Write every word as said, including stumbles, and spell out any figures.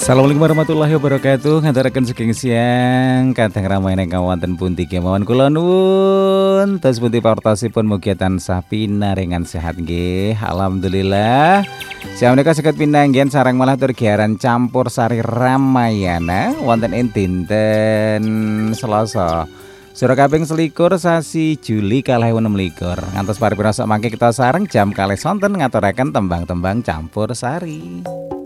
Assalamualaikum warahmatullahi wabarakatuh. Ngaturaken saking siang kadang ramai ning kawanten pundi kemawon kula nuwun. Tos pundi pawartosipun mugi tansah pinaringan sehat nggih. Alhamdulillah. Siang menika saged pinanggihan sareng malah tur giaran campur sari Ramayana wonten ing dinten Selasa. Sura kaping selikur sasi Juli kalih enem likur. Ngantos paripurna sak mangke kita sareng jam kalih sonten ngaturaken tembang-tembang campur sari.